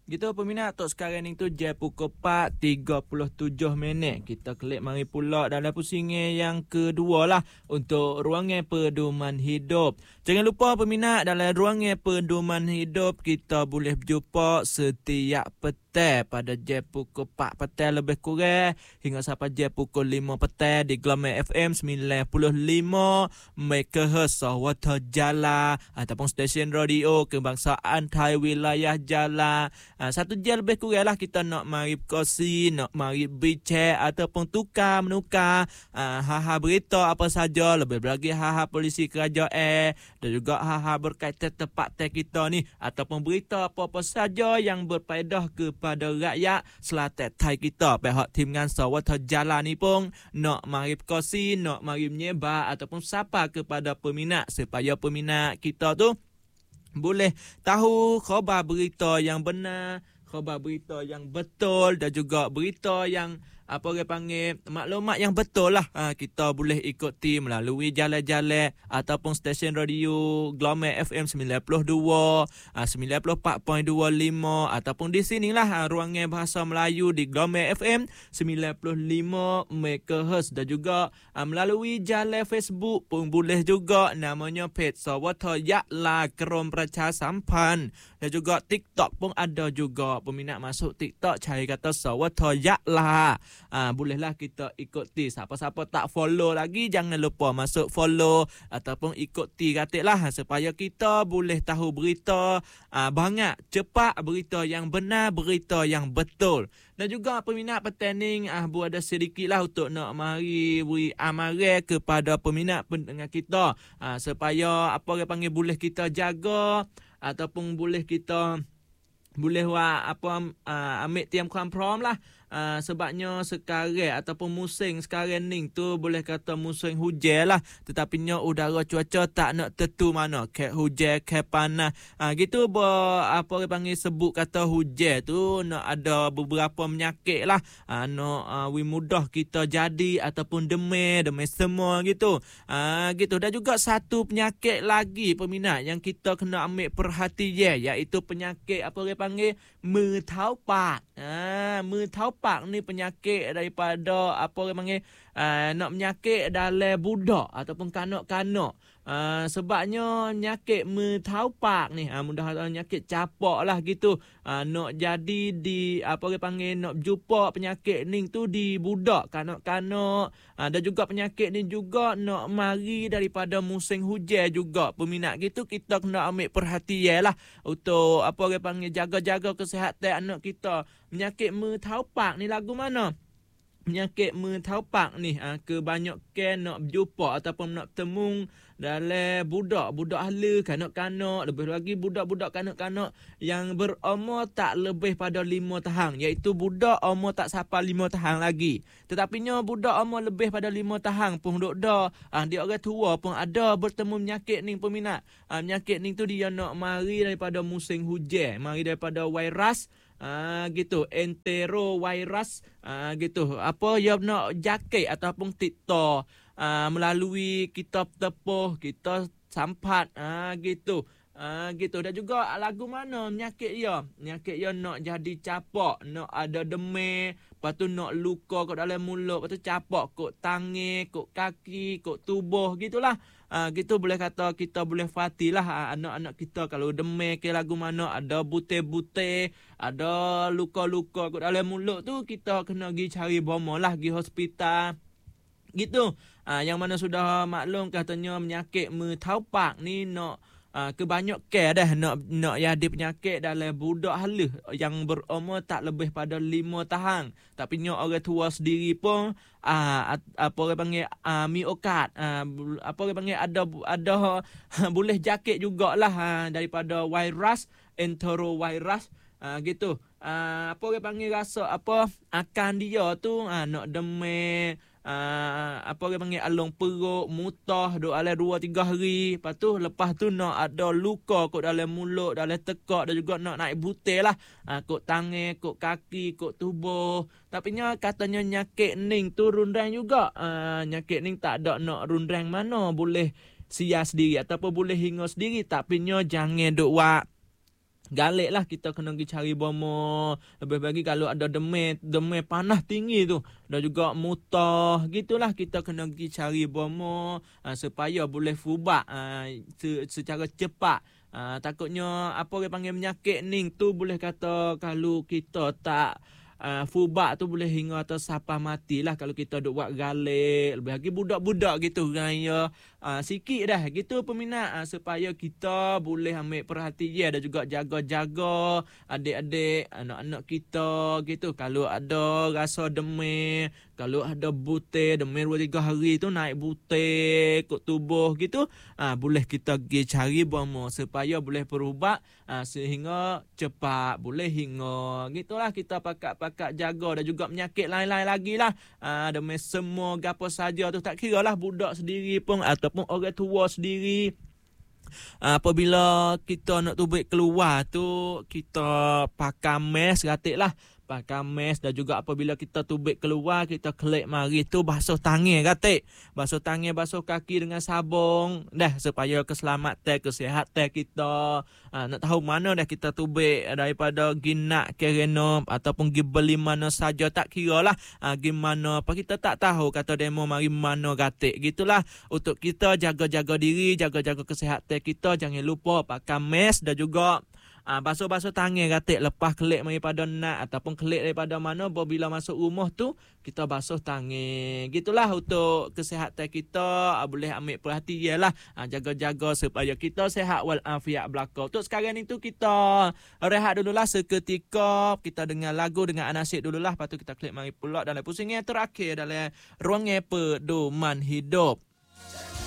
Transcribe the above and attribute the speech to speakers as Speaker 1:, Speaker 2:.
Speaker 1: Gitu peminat, tok sekarang ni tu jam pukul 4.37. Kita klik mari pula dalam pusingan yang kedua lah untuk ruangan pedoman hidup. Jangan lupa peminat, dalam ruangan pedoman hidup kita boleh berjumpa setiap petang pada jam pukul 4 petang lebih kurang hingga sampai jam pukul 5 petang di Gelombang FM 95 MHz Sarawak Jala ataupun stesen radio kebangsaan Thai wilayah Jala. 1 jam lebih kurang lah kita nak mari berkongsi, nak mari bincang ataupun tukar menukar hal-hal berita apa saja, lebih lagi hal-hal polisi kerajaan dan juga hal-hal berkaitan tempat kita ni ataupun berita apa-apa saja yang berfaedah kepada rakyat selatan Thai kita. Pihak tim ngan Sarawak Jalan ni pun nak mari berkongsi, nak mari menyebar ataupun sapa kepada peminat supaya peminat kita tu boleh tahu khabar berita yang benar, khabar berita yang betul dan juga berita yang apa orang panggil maklumat yang betul lah. Kita boleh ikuti melalui jalan-jalan ataupun stesen radio Gelombang FM 92 94.25 ataupun di sinilah ruangan bahasa Melayu di Gelombang FM 95 MHz dan juga melalui jalan Facebook pun boleh juga, namanya page Sarawak Yakla Kerom Praca Sampan, dan juga TikTok pun ada juga. Peminat masuk TikTok cari kata Sarawak Yakla. Bolehlah kita ikuti. Siapa-siapa tak follow lagi, jangan lupa masuk follow ataupun ikuti katiklah supaya kita boleh tahu berita banyak, cepat, berita yang benar, berita yang betul. Dan juga peminat pertanding ada sedikit lah untuk nak mari beri amaran kepada peminat pendengar kita supaya apa orang panggil boleh kita jaga ataupun boleh kita boleh ambil tiam komprom lah. Sebabnya sekarang ataupun musim sekarang ni tu boleh kata musim hujan lah, tetapi udara cuaca tak nak tentu mana, ke hujan ke panas gitu. Apa orang panggil sebut kata hujan tu nak ada beberapa penyakit lah, nak mudah kita jadi ataupun demam semua gitu. Gitu. Dan juga satu penyakit lagi peminat yang kita kena ambil perhatian, iaitu penyakit apa orang panggil metaupak. Metaupak ni penyakit daripada apa orang panggil nak penyakit dalam budak ataupun kanak-kanak. Sebabnya penyakit metaupak ni mudah penyakit capak lah gitu. Nak jadi di apa orang panggil nak jumpa penyakit ni tu di budak kanak-kanak. Dan juga penyakit ni juga nak mari daripada musim hujan juga peminat gitu. Kita kena ambil perhatian lah untuk apa orang panggil jaga-jaga kesihatan anak kita. Penyakit metaupak ni lagu mana? Penyakit metaupak ni kebanyakan nak berjumpa ataupun nak bertemu dalam budak hala, kanak-kanak, lebih lagi budak-budak kanak-kanak yang berumur tak lebih pada 5 tahun, iaitu budak umur tak sampai 5 tahun lagi. Tetapinya budak umur lebih pada 5 tahun pun duk dah, dia orang tua pun ada bertemu penyakit ni peminat. Penyakit ni tu dia nak mari daripada musim hujan, mari daripada virus gitu, enterovirus gitu. Apa yang nak jakit ataupun tiktok melalui kita tepuh, kita sampat gitu. Gitu. Dan juga lagu mana penyakit dia nak jadi capak, nak ada demam, lepas tu nak luka kat dalam mulut, lepas tu capak kat tangan, kat kaki, kat tubuh gitulah. Gitu boleh kata kita boleh fatilah anak-anak kita kalau demam ke lagu mana, ada butir-butir, ada luka-luka kat dalam mulut tu, kita kena pergi cari bomo lah, pergi hospital gitu. Yang mana sudah maklum katanya penyakit metaupak ni nak kebanyakan dah nak jadi penyakit dalam budak hala yang berumur tak lebih pada 5 tahun. Tapi orang tua sendiri pun apa orang panggil miokard, apa orang panggil ada boleh jakit jugalah daripada virus enterovirus gitu. Apa orang panggil rasa apa akan dia tu nak demam, apa orang panggil alung perut, mutah duk alai 2-3 hari. Lepas tu nak ada luka kat dalam mulut, dalam tekak, dan juga nak naik butir lah kat tangan, kat kaki, kat tubuh. Tapi katanya nyakit ning tu rundang juga. Nyakit ning tak ada nak rundang mana, boleh sia sendiri ataupun boleh hinga sendiri. Tapi jangan duk Galik lah kita kena pergi cari bomo. Lebih bagi kalau ada demam panas tinggi tu. Dan juga mutah. Gitulah kita kena pergi cari bomo. Supaya boleh fubak secara cepat. Takutnya apa orang panggil penyakit ni tu boleh kata kalau kita tak fubak tu boleh hingga atau sampai matilah kalau kita duk buat galik. Lebih lagi budak-budak gitu raya sikit dah gitu peminat supaya kita boleh ambil perhatian dan juga jaga-jaga adik-adik anak-anak kita gitu. Kalau ada rasa demam, kalau ada butir demam 2-3 hari tu naik butir kat tubuh gitu, boleh kita pergi cari bomo supaya boleh berubat sehingga cepat boleh hingga gitulah kita pakat jaga dan juga penyakit lain-lain lagi lah. Demam semua gapo saja tu tak kira lah budak sendiri pun ataupun orang tua sendiri. Apabila kita nak tubik keluar tu kita pakai mask ratik lah. Pakai mask dan juga apabila kita tubik keluar kita kelip mari tu basuh tangan katik. Basuh tangan, basuh kaki dengan sabun dah supaya keselamatan kesihatan kita. Nak tahu mana dah kita tubik daripada ginak kerena ataupun gi beli mana saja tak kira lah. Gimana apa kita tak tahu kata demo mari mana katik. Gitulah untuk kita jaga-jaga diri, jaga-jaga kesihatan kita. Jangan lupa pakai mask dan juga basuh-basuh tangan katik lepas kelip daripada nak ataupun kelip daripada mana bila masuk rumah tu kita basuh tangan. Gitulah untuk kesihatan kita boleh ambil perhatian lah. Jaga-jaga supaya kita sihat walafiat belaka. Untuk sekarang ni tu kita rehat dululah seketika. Kita dengar lagu dengan Anasyid dululah. Lepas tu kita klik mari pula dalam pusing yang terakhir dalam Ruang Pedoman Hidup.